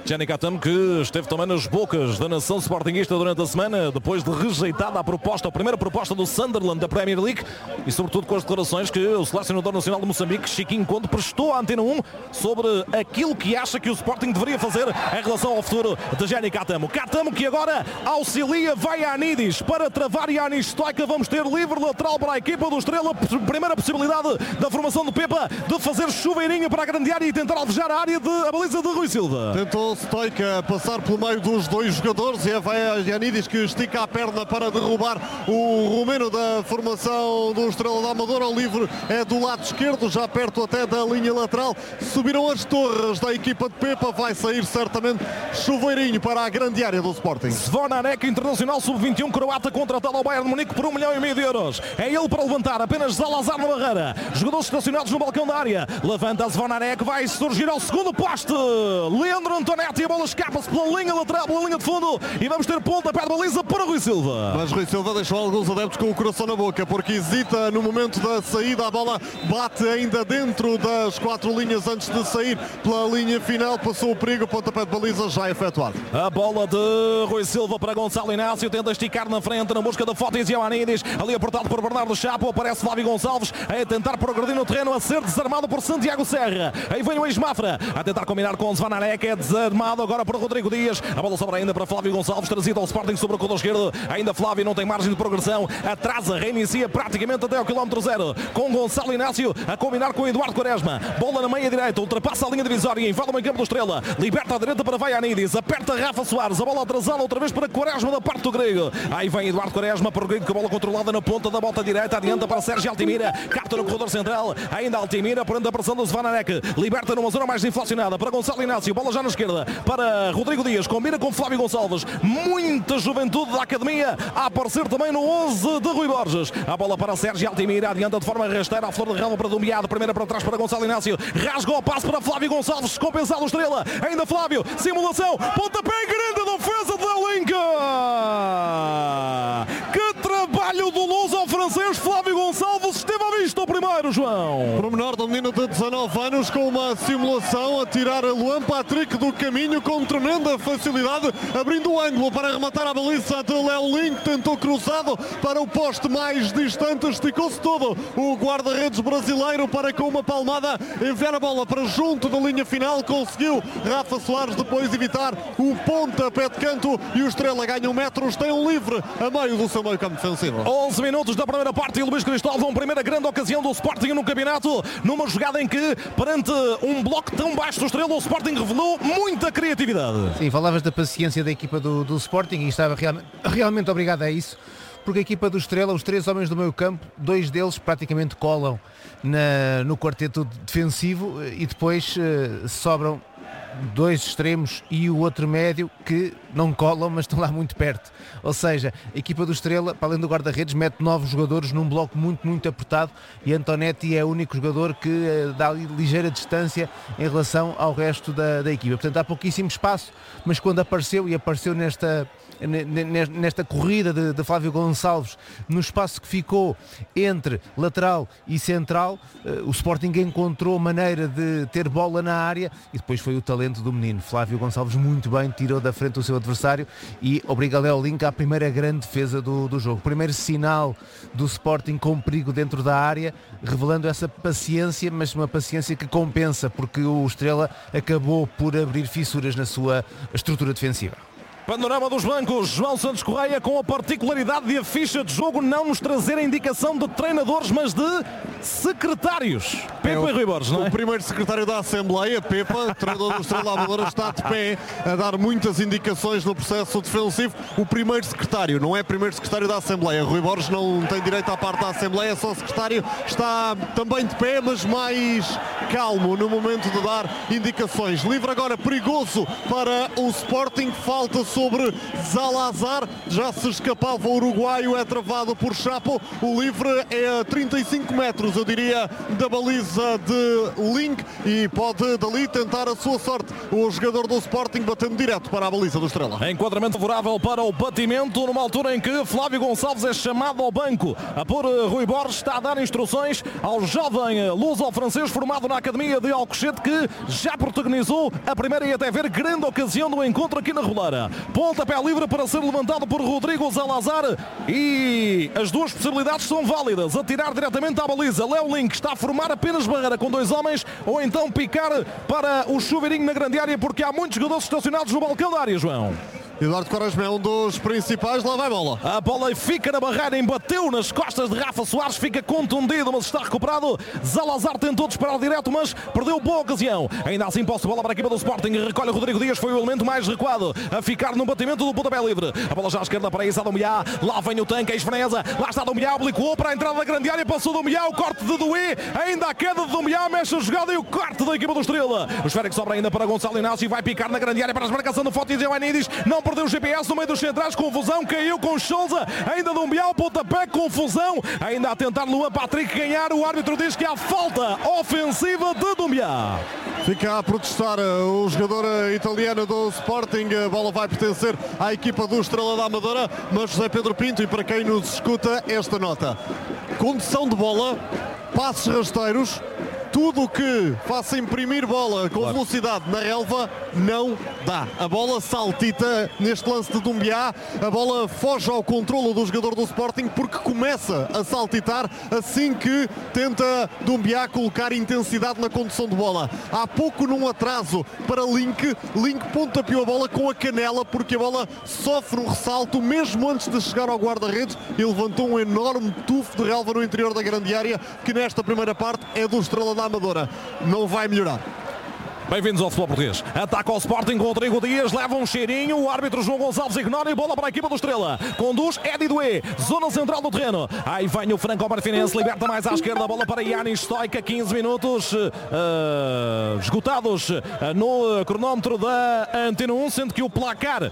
Gianni Catamo, que esteve também nas bocas da nação sportinguista durante a semana, depois de rejeitada a primeira proposta do Sunderland da Premier League, e sobretudo com as declarações que o selecionador nacional de Moçambique, Chiquinho Conde, prestou à Antena 1 sobre aquilo que acha que o Sporting deveria fazer em relação ao futuro de Gianni Catamo. Catamo que agora auxilia Vaianidis para travar Yanis Stoica. Vamos ter livre lateral para a equipa do Estrela. Primeira possibilidade da formação do Pepa de fazer chuveirinho para a grande área e tentar alvejar a baliza de Rui Silva. Tentou Stoica passar pelo meio dos dois jogadores e é Vaianidis que estica a perna para derrubar o romeno da formação do Estrela da Amadora. O livre é do lado esquerdo, já perto até da linha lateral. Subiram as torres da equipa de Pepa. Vai sair certamente chuveirinho para a grande área do Sporting. Zvonarek, internacional sub-21, croata, contratado ao Bayern de Munique por 1,5 milhão de euros. É ele para levantar, apenas Zalazar na barreira. Jogadores estacionados no balcão da área. Levanta Zvonarek, vai surgir ao segundo poste. Leandro Antonetti, a bola escapa-se pela linha lateral, pela linha de fundo, e vamos ter pontapé de baliza para Rui Silva. Mas Rui Silva deixou alguns adeptos com o coração na boca, porque hesita no momento da saída. A bola bate ainda dentro das 4 linhas antes de sair pela linha final. Passou o perigo, pontapé de baliza já efetuado. A bola de Rui Silva para Gonçalo Inácio, tenta esticar na frente na busca da Fotis e Ioannidis, ali aportado por Bernardo Chapo. Aparece Flávio Gonçalves a tentar progredir no terreno, a ser desarmado por Santiago Serra. Aí vem o ex-Mafra a tentar combinar com Zvonarek, é desarmado agora por Rodrigo Dias. A bola sobra ainda para Flávio Gonçalves, trazido ao Sporting sobre o corredor esquerdo. Ainda Flávio não tem margem de progressão, atrasa, reinicia praticamente até ao quilómetro 0 com Gonçalo Inácio a combinar com Eduardo Quaresma. Bola na meia direita, ultrapassa a linha divisória, invade o meio campo do Estrela, liberta à direita para Vaianidis, aperta Rafa Soares, a bola atrasada outra vez para Quaresma da parte do grego. Aí vem Eduardo Quaresma, progredindo com a bola controlada na ponta da bota direita, adianta para Sérgio Altimira, capta no corredor central, ainda Altimira, perante a pressão do Zvonarek, liberta numa zona mais inflacionada para Gonçalo Inácio, bola já na esquerda para Rodrigo Dias, combina com Flávio Gonçalves, muita juventude da academia a aparecer também no 11 de Rui Borges. A bola para Sérgio Altimira, adianta de forma rasteira a flor de ramo para Domiado, primeira para trás para Gonçalo Inácio, rasga o passe para Flávio Gonçalves, compensado o Estrela, ainda Flávio, simulação, pontapé grande da defesa de Alinca. Que trabalho do luso ao francês Flávio Gonçalves, esteve à vista o primeiro, João. Pormenor do menino de 19 anos com uma simulação a tirar a Luan Patrick do caminho com tremenda facilidade, abrindo o ângulo para rematar a baliza de Léo Link, tentou cruzado para o poste mais distante, esticou-se todo o guarda-redes brasileiro para com uma palmada enviar a bola para junto da linha final, conseguiu Rafa Soares depois evitar o pontapé de canto e o Estrela ganha 1 metro, tem um livre a meio do seu meio campo defensivo. 11 minutos da primeira parte e Luís Cristóvão, primeira grande ocasião do Sporting no campeonato, numa jogada em que, perante um bloco tão baixo do Estrela, o Sporting revelou muita criatividade. Sim, falavas da paciência da equipa do Sporting e estava realmente obrigado a isso, porque a equipa do Estrela, os 3 homens do meio campo, 2 deles praticamente colam no quarteto defensivo e depois sobram 2 extremos e o outro médio que não colam, mas estão lá muito perto. Ou seja, a equipa do Estrela, para além do guarda-redes, mete 9 jogadores num bloco muito apertado e Antonetti é o único jogador que dá ligeira distância em relação ao resto da equipa. Portanto, há pouquíssimo espaço, mas quando apareceu nesta corrida de Flávio Gonçalves, no espaço que ficou entre lateral e central, o Sporting encontrou maneira de ter bola na área e depois foi o talento do menino. Flávio Gonçalves muito bem, tirou da frente o seu adversário e obriga Léo Link à primeira grande defesa do jogo. Primeiro sinal do Sporting com perigo dentro da área, revelando essa paciência, mas uma paciência que compensa, porque o Estrela acabou por abrir fissuras na sua estrutura defensiva. Panorama dos bancos, João Santos Correia, com a particularidade de a ficha de jogo não nos trazer a indicação de treinadores, mas de secretários. Pepa e Rui Borges, não é? O primeiro secretário da Assembleia, Pepa, treinador do Estrela Amadora, está de pé a dar muitas indicações no processo defensivo. O primeiro secretário, não é primeiro secretário da Assembleia. Rui Borges não tem direito à parte da Assembleia, só o secretário está também de pé, mas mais calmo no momento de dar indicações. Livre agora perigoso para o Sporting, falta sobre Salazar. Já se escapava o uruguaio, é travado por Chapo. O livre é a 35 metros, eu diria, da baliza de Link, e pode dali tentar a sua sorte o jogador do Sporting, batendo direto para a baliza do Estrela. Enquadramento favorável para o batimento, numa altura em que Flávio Gonçalves é chamado ao banco por Rui Borges. Está a dar instruções ao jovem luso-francês formado na Academia de Alcochete, que já protagonizou a primeira e até ver grande ocasião do encontro aqui na Roleira. Pontapé livre para ser levantado por Rodrigo Salazar, e as duas possibilidades são válidas: atirar diretamente à baliza, Léo Link está a formar apenas barreira com dois homens, ou então picar para o chuveirinho na grande área, porque há muitos jogadores estacionados no balcão da área, João. Eduardo Quaresma é um dos principais, lá vai a bola. A bola fica na barreira, embateu nas costas de Rafa Soares, fica contundido, mas está recuperado. Salazar tentou disparar direto, mas perdeu boa ocasião. Ainda assim, posse de bola para a equipa do Sporting, recolhe Rodrigo Dias, foi o elemento mais recuado a ficar no batimento do pontapé livre. A bola já à esquerda para Isa Domilhá, lá vem o tanque, a esfreneza, lá está Domilhá, oblicou para a entrada da grande área, passou Domilhá, o corte de Doué, ainda a queda de Domilhá, mexe a jogada e o corte da equipa do Estrela. O esférico sobra ainda para Gonçalo Inácio, vai picar na grande área para a desmarcação do Foti de Ioannidis, não perdeu o GPS no meio dos centrais, confusão, caiu com Sousa, ainda Dombial, pontapé, confusão, ainda a tentar Luan Patrick ganhar, o árbitro diz que há falta ofensiva de Dombial. Fica a protestar o jogador italiano do Sporting, a bola vai pertencer à equipa do Estrela da Amadora, mas José Pedro Pinto, e para quem nos escuta, esta nota: condução de bola, passos rasteiros, tudo o que faça imprimir bola com velocidade na relva não dá. A bola saltita neste lance de Doumbia, a bola foge ao controlo do jogador do Sporting, porque começa a saltitar assim que tenta Doumbia colocar intensidade na condução de bola. Há pouco, num atraso para Link pontapeou a bola com a canela, porque a bola sofre um ressalto mesmo antes de chegar ao guarda-redes e levantou um enorme tufo de relva no interior da grande área, que nesta primeira parte é do Estrela da Amadora. Não vai melhorar. Bem-vindos ao futebol português. Ataca ao Sporting, Rodrigo Dias, leva um cheirinho, o árbitro João Gonçalves ignora, e bola para a equipa do Estrela. Conduz Eddie Doué, zona central do terreno. Aí vem o franco-marfinense, liberta mais à esquerda, a bola para Yanis Stoica, 15 minutos esgotados no cronómetro da Antena 1, sendo que o placar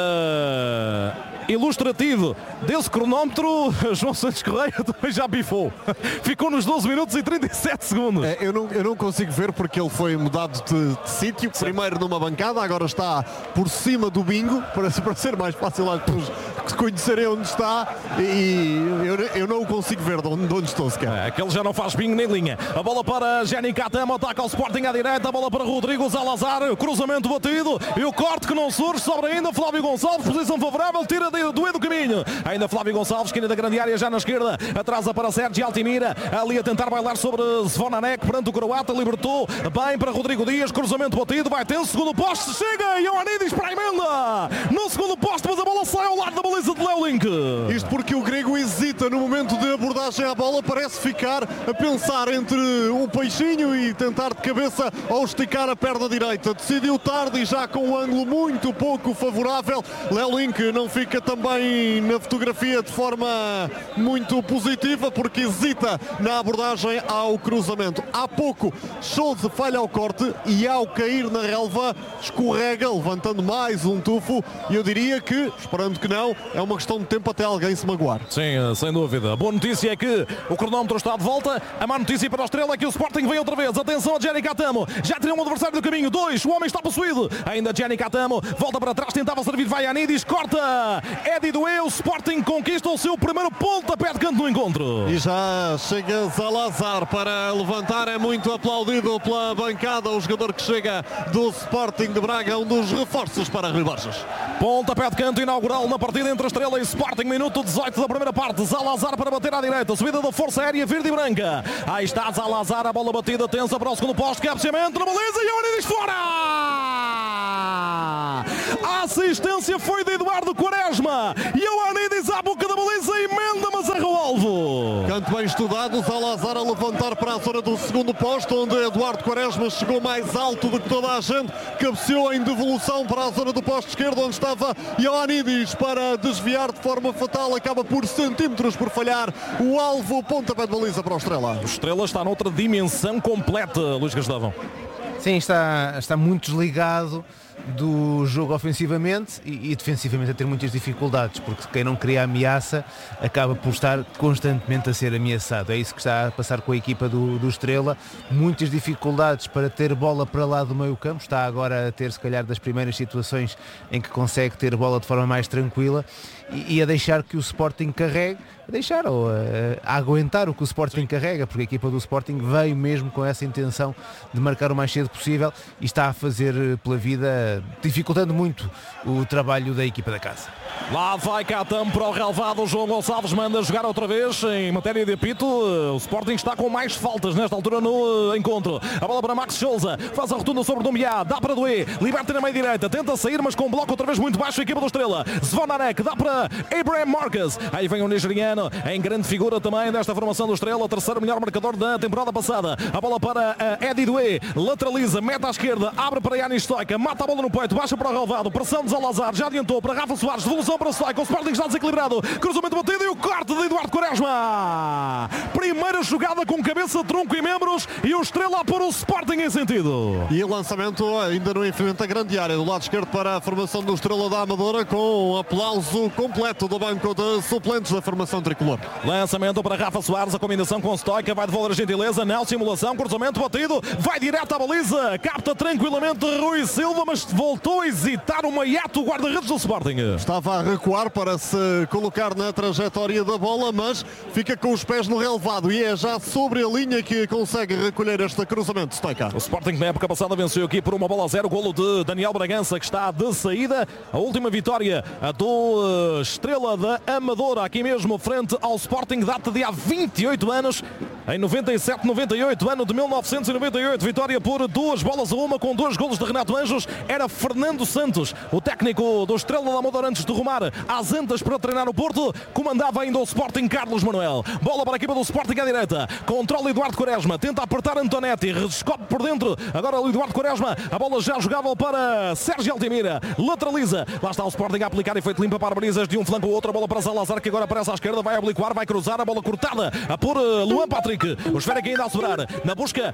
ilustrativo desse cronómetro, João Santos Correia, também já bifou. Ficou nos 12 minutos e 37 segundos. Eu não consigo ver, porque ele foi mudado de sítio, primeiro numa bancada, agora está por cima do bingo, para ser mais fácil às pessoas conhecerem onde está, e eu não o consigo ver de onde estou sequer. Aquele já não faz bingo nem linha. A bola para Jenny Catamo, ataca ao Sporting à direita, a bola para Rodrigo Salazar, cruzamento batido e o corte que não surge, sobra ainda Flávio Gonçalves, posição favorável, tira do caminho. Ainda Flávio Gonçalves, esquina da grande área, já na esquerda, atrasa para Sérgio Altimira, ali a tentar bailar sobre Zvonanek, perante o croata, libertou bem para Rodrigo Dias, cruzamento batido, vai ter o segundo poste, chega Ioannidis para a emenda no segundo poste, mas a bola sai ao lado da baliza de Léo Link. Isto porque o grego hesita no momento de abordagem à bola, parece ficar a pensar entre o peixinho e tentar de cabeça ou esticar a perna direita. Decidiu tarde e já com um ângulo muito pouco favorável. Léo Link não fica também na fotografia de forma muito positiva, porque hesita na abordagem ao cruzamento. Há pouco Sousa falha ao corte e ao cair na relva escorrega, levantando mais um tufo, e eu diria que, esperando que não, é uma questão de tempo até alguém se magoar. Sim, sem dúvida. A boa notícia é que o cronómetro está de volta. A má notícia para o Estrela é que o Sporting vem outra vez. Atenção a Jenny Catamo, já tirou um adversário do caminho. 2, o homem está possuído. Ainda Jenny Catamo, volta para trás, tentava servir Vaianidis, corta Eddie Doué, o Sporting conquista o seu primeiro pontapé de canto no encontro. E já chega Salazar para levantar, é muito aplaudido pela bancada, o jogador que chega do Sporting de Braga, um dos reforços para Rui Borges. Pontapé de canto inaugural na partida entre Estrela e Sporting, minuto 18 da primeira parte. Salazar para bater à direita, subida da Força Aérea Verde e Branca. Aí está Salazar, a bola batida, tensa para o segundo posto, cabeceamento na baliza e Ioannidis fora! A assistência foi de Eduardo Quaresma. Ioannidis à boca da baliza, emenda, mas erra o alvo. Canto bem estudado, Salazar a levantar para a zona do segundo posto, onde Eduardo Quaresma chegou mais alto do que toda a gente, cabeceou em devolução para a zona do posto esquerdo, onde estava Ioannidis para desviar de forma fatal, acaba por centímetros por falhar o alvo. Pontapé de baliza para o Estrela. O Estrela está noutra dimensão completa, Luís Gastão. Sim, está muito desligado do jogo ofensivamente e defensivamente a ter muitas dificuldades, porque quem não cria ameaça acaba por estar constantemente a ser ameaçado. É isso que está a passar com a equipa do Estrela, muitas dificuldades para ter bola para lá do meio campo, está agora a ter se calhar das primeiras situações em que consegue ter bola de forma mais tranquila e a deixar que o Sporting carregue, a aguentar o que o Sporting carrega, porque a equipa do Sporting veio mesmo com essa intenção de marcar o mais cedo possível e está a fazer pela vida, dificultando muito o trabalho da equipa da casa. Lá vai Catamo para o relvado, o João Gonçalves manda jogar outra vez em matéria de apito. O Sporting está com mais faltas nesta altura no encontro. A bola para Max Souza, faz a rotunda sobre o Dumbiá, dá para Doué, liberta na meia direita, tenta sair mas com bloco outra vez muito baixo a equipa do Estrela. Zvonarek, dá para Abraham Marcus, aí vem o nigeriano em grande figura também desta formação do Estrela, terceiro melhor marcador da temporada passada. A bola para Eddie Doué, lateraliza, mete à esquerda, abre para Yanis Stoica, mata a bola no peito, baixa para o relvado, pressão de Zalazar, já adiantou para Rafa Soares, devolução para Stoica, o Sporting está desequilibrado, cruzamento batido e o corte de Eduardo Quaresma. Primeira jogada com cabeça, tronco e membros e o Estrela por o Sporting em sentido. E o lançamento ainda no enfiamento da grande área, do lado esquerdo para a formação do Estrela da Amadora, com um aplauso completo do banco de suplentes da formação tricolor. Lançamento para Rafa Soares, a combinação com Stoica, vai devolver a gentileza, não simulação, cruzamento batido, vai direto à baliza, capta tranquilamente Rui Silva, mas voltou a hesitar o Maiato, o guarda-redes do Sporting. Estava a recuar para se colocar na trajetória da bola, mas fica com os pés no relvado e é já sobre a linha que consegue recolher este cruzamento. Stoica. O Sporting na época passada venceu aqui por 1-0, golo de Daniel Bragança, que está de saída. A última vitória do Estrela da Amadora, aqui mesmo frente ao Sporting, data de há 28 anos, em 97-98, ano de 1998, vitória por 2-1 com 2 golos de Renato Anjos. Era Fernando Santos, o técnico do Estrela da Amadora, antes de rumar às Antas para treinar no Porto, comandava ainda o Sporting Carlos Manuel. Bola para a equipa do Sporting à direita, controla Eduardo Quaresma, tenta apertar Antonetti, redescobre por dentro, agora o Eduardo Quaresma, a bola já jogável para Sérgio Altimira, lateraliza, lá está o Sporting a aplicar efeito limpa para brisas de um flanco ao outro, a bola para Zalazar, que agora aparece à esquerda, vai obliquar, vai cruzar, a bola cortada por Luan Patrick, o esférico ainda a sobrar, na busca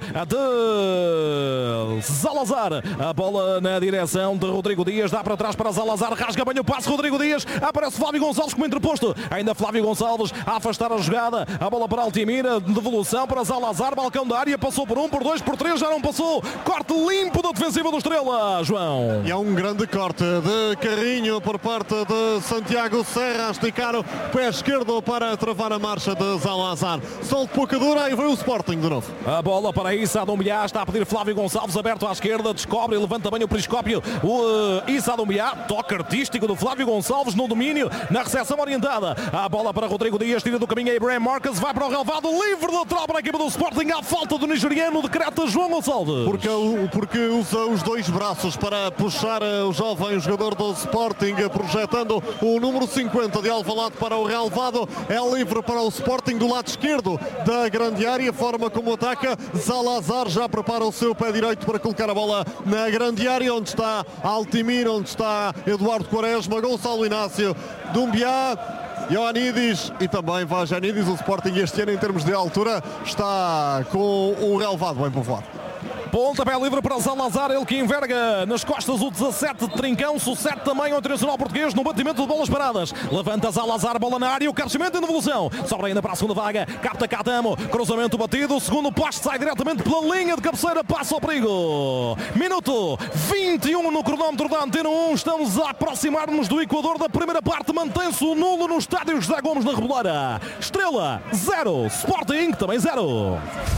de Zalazar, a bola na direção de Rodrigo Dias, dá para trás para Zalazar, rasga bem o passe, Rodrigo Dias, aparece Flávio Gonçalves como interposto, ainda Flávio Gonçalves a afastar a jogada, a bola para Altimira, devolução para Zalazar, balcão da área, passou por 1, por 2, por 3, já não passou, corte limpo da defensiva do Estrela, João. E é um grande corte de carrinho por parte de Santiago Serra, a esticar o pé esquerdo para travar a marcha de Zalazar. Sol de pouca dura e veio o Sporting de novo. A bola para Issa Doumbia, está a pedir Flávio Gonçalves, aberto à esquerda, descobre e levanta bem o periscópio. O Issa Doumbia, toque artístico do Flávio Gonçalves no domínio, na recepção orientada. A bola para Rodrigo Dias, tira do caminho a Abraham Marcus, vai para o relvado, livre da tropa para a equipa do Sporting, à falta do nigeriano, decreta João Gonçalves. Porque usa os dois braços para puxar o jovem jogador do Sporting, projetando o número 50 de Alvalade para o relvado. É livre para o Sporting do lado esquerdo da grande área, forma como ataca. Zalazar já prepara o seu pé direito para colocar a bola na grande área, onde está Altimira, onde está Eduardo Quaresma, Gonçalo Inácio, Dumbiá, Ioannidis e também Vajanidis. O Sporting este ano, em termos de altura, está com o relvado bem povoado. Pontapé livre para Zalazar, ele que enverga nas costas o 17 de Trincão, sucede também ao internacional português no batimento de bolas paradas. Levanta Zalazar, bola na área, o cabeceamento em devolução. Sobra ainda para a segunda vaga, capta Catamo, cruzamento batido, o segundo poste sai diretamente pela linha de cabeceira, passa ao perigo. Minuto 21 no cronómetro da Antena 1, estamos a aproximar-nos do Equador da primeira parte, mantém-se o nulo no estádio José Gomes na Reboleira. Estrela 0, Sporting também 0.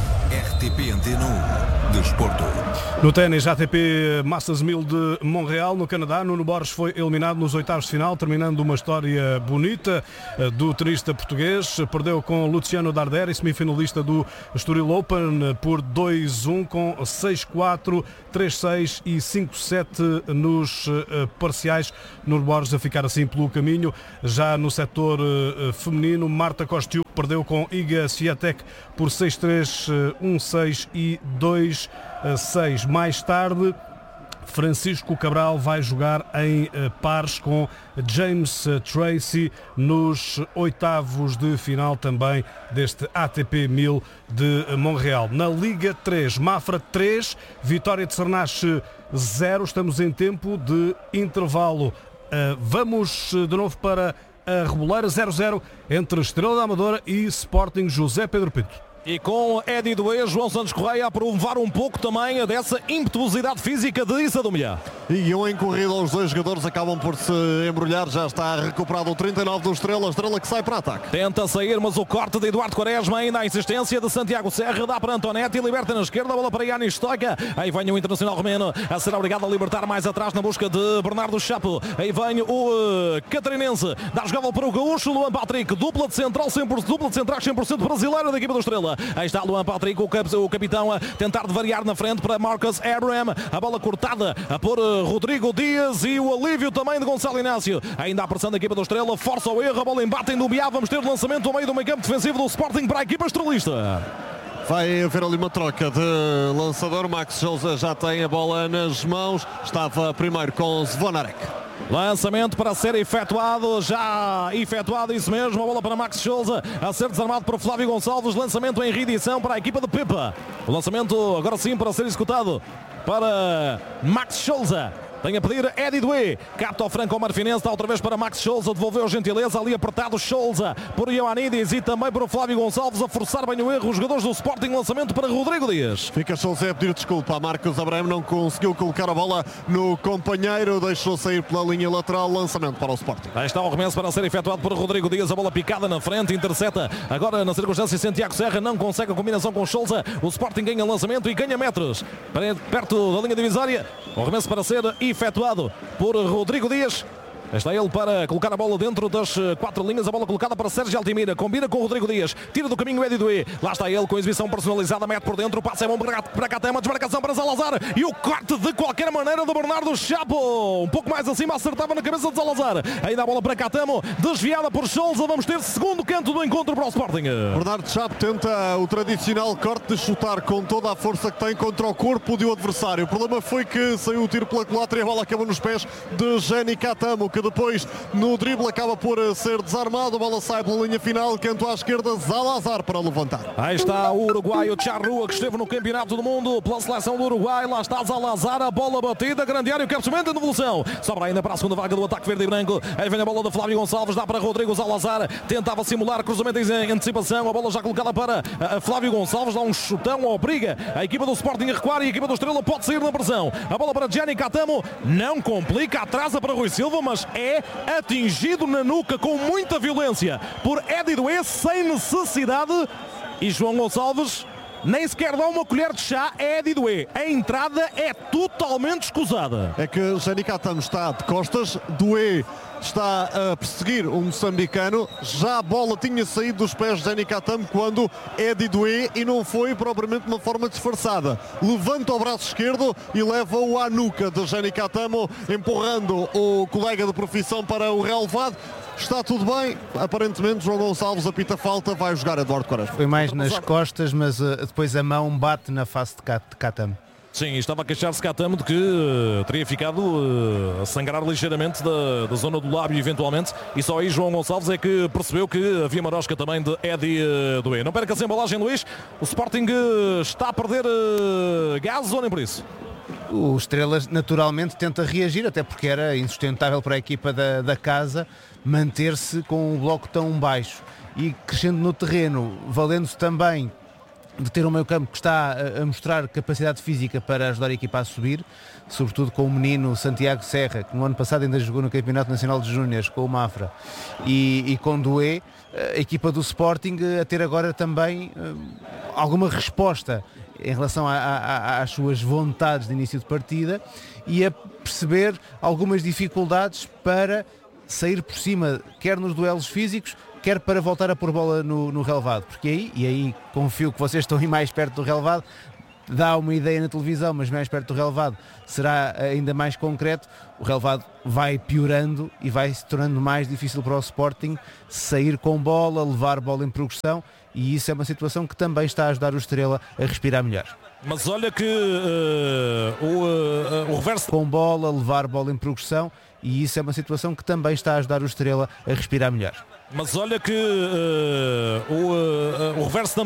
RTP Antena 1 Desporto. No ténis, ATP Masters 1000 de Montreal, no Canadá, Nuno Borges foi eliminado nos oitavos de final, terminando uma história bonita do tenista português. Perdeu com Luciano Darderi, semifinalista do Estoril Open, por 2-1 com 6-4, 3-6 e 5-7 nos parciais. Nuno Borges a ficar assim pelo caminho. Já no setor feminino, Marta Kostiuk perdeu com Iga Swiatek por 6-3, 1-6 e 2-6. Mais tarde, Francisco Cabral vai jogar em pares com James Tracy nos oitavos de final também deste ATP 1000 de Montreal. Na Liga 3, Mafra 3, Vitória de Cernache 0. Estamos em tempo de intervalo. Vamos de novo para a Reboleira, 0-0 entre Estrela da Amadora e Sporting José Pedro Pinto. E com Eddie Doué, João Santos Correia a provar um pouco também dessa impetuosidade física de Issa do Milhar. E em corrida os dois jogadores acabam por se embrulhar. Já está recuperado o 39 do Estrela. Estrela que sai para ataque. Tenta sair, mas o corte de Eduardo Quaresma ainda a insistência de Santiago Serra. Dá para Antonetti, liberta na esquerda, a bola para Yanis Stoica. Aí vem o internacional romeno a ser obrigado a libertar mais atrás na busca de Bernardo Chapo. Aí vem o catarinense. Dá jogada para o gaúcho, Luan Patrick. Dupla de central, 100% brasileiro da equipa do Estrela. Aí está Luan Patrick, o capitão, a tentar de variar na frente para Marcus Abraham. A bola cortada a pôr Rodrigo Dias e o alívio também de Gonçalo Inácio. Ainda a pressão da equipa do Estrela, força o erro, a bola embate em Dubiá. Vamos ter lançamento ao meio do meio campo defensivo do Sporting para a equipa estrelista. Vai haver ali uma troca de lançador. Max Sousa já tem a bola nas mãos. Estava primeiro com Zvonarek. Lançamento para ser efetuado, já efetuado, isso mesmo, a bola para Max Sousa, a ser desarmado por Flávio Gonçalves, lançamento em reedição para a equipa de Pepa. O lançamento agora sim para ser executado para Max Sousa. Tem a pedir Eddie Doué. Capta ao Franco Marfinense. Está outra vez para Max Sousa. Devolveu gentileza. Ali apertado Sousa por Ioannidis e também para o Flávio Gonçalves a forçar bem o erro. Os jogadores do Sporting. Lançamento para Rodrigo Dias. Fica Sousa a pedir desculpa a Marcos Abraham. Não conseguiu colocar a bola no companheiro. Deixou sair pela linha lateral. Lançamento para o Sporting. Aí está o arremesso para ser efetuado por Rodrigo Dias. A bola picada na frente. Intercepta. Agora na circunstância Santiago Serra. Não consegue a combinação com Sousa. O Sporting ganha lançamento e ganha metros. Perto da linha divisória. O arremesso para ser efetuado por Rodrigo Dias. Está ele para colocar a bola dentro das 4 linhas. A bola colocada para Sérgio Altimira. Combina com o Rodrigo Dias. Tira do caminho Eddie Doué. Lá está ele com exibição personalizada. Mete por dentro. O passe é bom para cá. Tem uma desmarcação para Salazar. E o corte de qualquer maneira do Bernardo Chapo. Um pouco mais acima. Acertava na cabeça de Salazar. Ainda a bola para Catamo. Desviada por Sousa. Vamos ter segundo canto do encontro para o Sporting. Bernardo Chapo tenta o tradicional corte de chutar com toda a força que tem contra o corpo de um adversário. O problema foi que saiu o tiro pela culatra e a bola acabou nos pés de Jenny Catamo, que depois no drible acaba por ser desarmado. A bola sai pela linha final, canto à esquerda, Salazar para levantar. Aí está o uruguaio Charrua, que esteve no Campeonato do Mundo pela seleção do Uruguai. Lá está Salazar, a bola batida, grande área, o cabeceamento de devolução. Sobra ainda para a segunda vaga do ataque verde e branco. Aí vem a bola de Flávio Gonçalves, dá para Rodrigo Salazar. Tentava simular cruzamento em antecipação. A bola já colocada para Flávio Gonçalves, dá um chutão, obriga a equipa do Sporting a recuar e a equipa do Estrela pode sair na pressão. A bola para Gianni Catamo, não complica, atrasa para Rui Silva, mas é atingido na nuca com muita violência por Eddie Doué, sem necessidade, e João Gonçalves nem sequer dá uma colher de chá a Eddie Doué. A entrada é totalmente escusada. É que Gianni Catamo está de costas, Doué está a perseguir o moçambicano. Já a bola tinha saído dos pés de Gianni Catamo quando Eddie Doué, e não foi propriamente de uma forma disfarçada. Levanta o braço esquerdo e leva-o à nuca de Gianni Catamo, empurrando o colega de profissão para o relevado. Está tudo bem, aparentemente João Gonçalves apita falta, vai jogar Eduardo Quaresma. Foi mais nas costas, mas depois a mão bate na face de Catamo. Sim, estava a queixar-se Catamo de que teria ficado a sangrar ligeiramente da zona do lábio eventualmente, e só aí João Gonçalves é que percebeu que havia marosca também de Eddie Doué. Não perca essa embalagem, Luís. O Sporting está a perder gás ou nem por isso? O Estrelas naturalmente tenta reagir, até porque era insustentável para a equipa da casa manter-se com um bloco tão baixo e crescendo no terreno, valendo-se também de ter um meio campo que está a mostrar capacidade física para ajudar a equipa a subir, sobretudo com o menino Santiago Serra, que no ano passado ainda jogou no Campeonato Nacional de Júniores com o Mafra, e com Doué, a equipa do Sporting a ter agora também alguma resposta em relação às suas vontades de início de partida e a perceber algumas dificuldades para sair por cima, quer nos duelos físicos, quer para voltar a pôr bola no relevado, porque aí confio que vocês estão aí mais perto do relevado, dá uma ideia na televisão, mas mais perto do relevado será ainda mais concreto. O relevado vai piorando e vai se tornando mais difícil para o Sporting sair com bola, levar bola em progressão, e isso é uma situação que também está a ajudar o Estrela a respirar melhor. Mas olha que o reverso com bola, levar bola em progressão, e isso é uma situação que também está a ajudar o Estrela a respirar melhor. Mas olha que o reverso da